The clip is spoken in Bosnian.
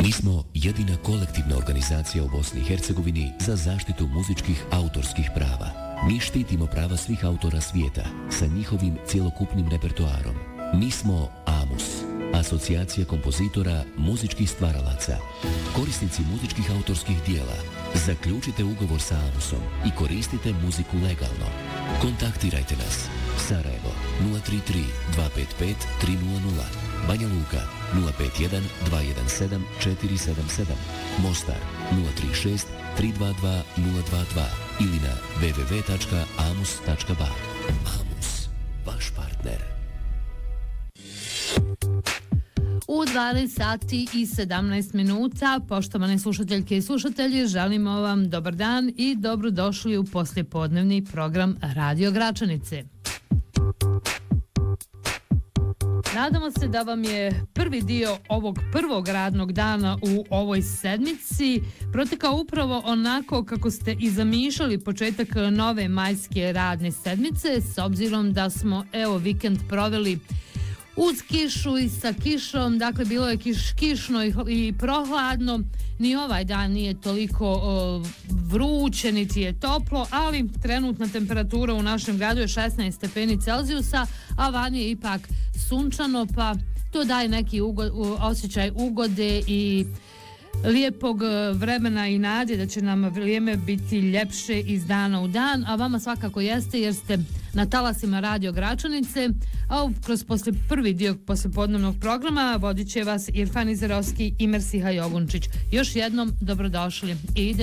Mi smo jedina kolektivna organizacija u Bosni i Hercegovini za zaštitu muzičkih autorskih prava. Mi štitimo prava svih autora svijeta sa njihovim cjelokupnim repertoarom. Mi smo AMUS, Asocijacija kompozitora muzičkih stvaralaca. Korisnici muzičkih autorskih dijela, zaključite ugovor sa AMUS-om i koristite muziku legalno. Kontaktirajte nas. Sarajevo 033 255 300, Banja Luka 051 217 477, Mostar 036 322 022 ili na www.amus.ba. AMUS, vaš partner. U 12 sati i 17 minuta, poštovane slušateljke i slušatelji, želimo vam dobar dan i dobrodošli u poslijepodnevni program Radio Gračanice. Nadamo se da vam je prvi dio ovog prvog radnog dana u ovoj sedmici protekao upravo onako kako ste i zamišljali početak nove majske radne sedmice, s obzirom da smo vikend proveli uz kišu i sa kišom, dakle bilo je kišno i prohladno, ni ovaj dan nije toliko vruće, niti je toplo, ali trenutna temperatura u našem gradu je 16 stepeni Celzijusa, a van je ipak sunčano, pa to daje neki osjećaj ugode i lijepog vremena i nade da će nam vrijeme biti ljepše iz dana u dan, a vama svakako jeste jer ste na talasima Radio Gračanice, a kroz prvi dio poslijepodnevnog programa vodit će vas Irfan Izerovski i Mersiha Jogunčić. Još jednom dobrodošli i